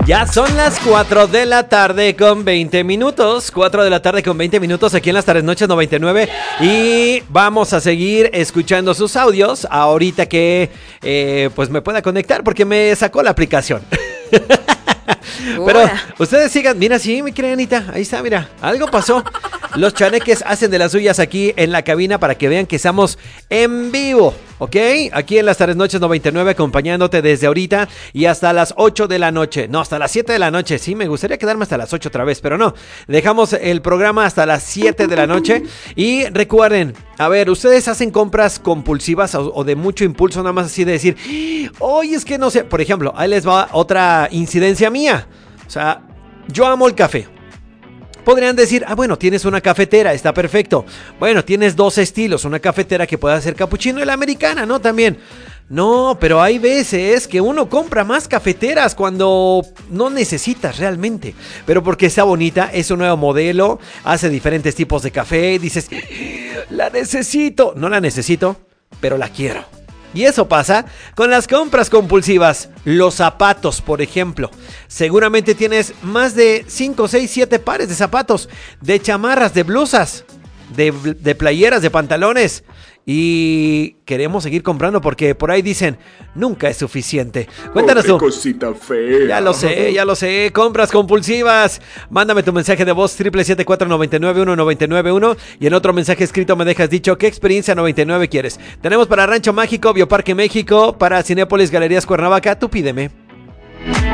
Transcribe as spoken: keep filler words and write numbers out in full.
Ya son las cuatro de la tarde con veinte minutos. cuatro de la tarde con veinte minutos aquí en las tardes noches noventa y nueve. Y vamos a seguir escuchando sus audios ahorita que eh, pues me pueda conectar porque me sacó la aplicación. Pero ustedes sigan, mira, sí, mi querida Anita, ahí está, mira, algo pasó. Los chaneques hacen de las suyas aquí en la cabina para que vean que estamos en vivo, ¿ok? Aquí en las tardes noches noventa y nueve acompañándote desde ahorita y hasta las ocho de la noche. No, hasta las siete de la noche, sí, me gustaría quedarme hasta las ocho otra vez, pero no. Dejamos el programa hasta las siete de la noche y recuerden, a ver, ¿ustedes hacen compras compulsivas o, o de mucho impulso, nada más así de decir, oye, es que no sé, por ejemplo, ahí les va otra incidencia mía. O sea, yo amo el café. Podrían decir, ah, bueno, tienes una cafetera, está perfecto. Bueno, tienes dos estilos, una cafetera que puede hacer capuchino y la americana, ¿no? También. No, pero hay veces que uno compra más cafeteras cuando no necesitas realmente. Pero porque está bonita, es un nuevo modelo, hace diferentes tipos de café y dices, la necesito. No la necesito, pero la quiero. Y eso pasa con las compras compulsivas. Los zapatos, por ejemplo. Seguramente tienes más de cinco, seis, siete pares de zapatos. De chamarras, de blusas, de, de playeras, de pantalones. Y queremos seguir comprando porque por ahí dicen, nunca es suficiente. Cuéntanos tú. Oh, qué cosita fea. Ya lo sé, ya lo sé. Compras compulsivas. Mándame tu mensaje de voz triple siete cuatro nueve nueve uno nueve nueve uno y en otro mensaje escrito me dejas dicho qué experiencia noventa y nueve quieres. Tenemos para Rancho Mágico, Bioparque México, para Cinépolis Galerías Cuernavaca. Tú pídeme.